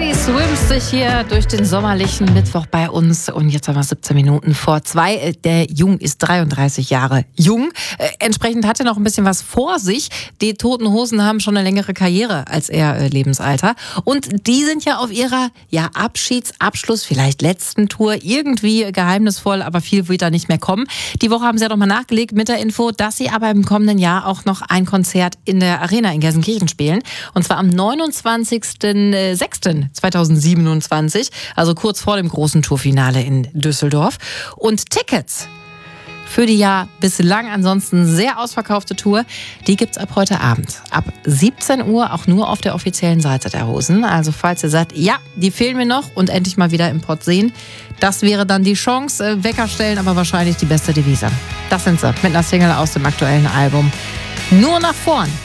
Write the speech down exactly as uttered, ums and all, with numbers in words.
Heidi Swims sich hier durch den sommerlichen Mittwoch bei uns. Und jetzt haben wir siebzehn Minuten vor zwei. Der Jung ist dreiunddreißig Jahre jung. Äh, entsprechend hat er noch ein bisschen was vor sich. Die Toten Hosen haben schon eine längere Karriere als er äh, Lebensalter. Und die sind ja auf ihrer ja, Abschiedsabschluss, vielleicht letzten Tour, irgendwie geheimnisvoll, aber viel wird da nicht mehr kommen. Die Woche haben sie ja nochmal nachgelegt mit der Info, dass sie aber im kommenden Jahr auch noch ein Konzert in der Arena in Gelsenkirchen spielen. Und zwar am neunundzwanzigsten sechsten zweitausendsiebenundzwanzig, also kurz vor dem großen Tourfinale in Düsseldorf. Und Tickets für die ja bislang ansonsten sehr ausverkaufte Tour, die gibt's ab heute Abend. Ab siebzehn Uhr auch nur auf der offiziellen Seite der Hosen. Also falls ihr sagt, ja, die fehlen mir noch und endlich mal wieder im Pott sehen, das wäre dann die Chance. Wecker stellen, aber wahrscheinlich die beste Devise. Das sind sie mit einer Single aus dem aktuellen Album. Nur nach vorn.